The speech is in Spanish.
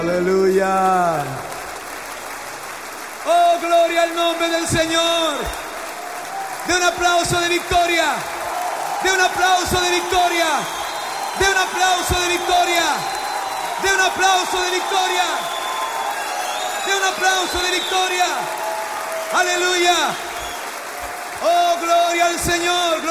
Aleluya. Oh, gloria al nombre del Señor. De un aplauso de victoria. De un aplauso de victoria. De un aplauso de victoria. De un aplauso de victoria. De un aplauso de victoria. Aleluya. Oh, gloria al Señor.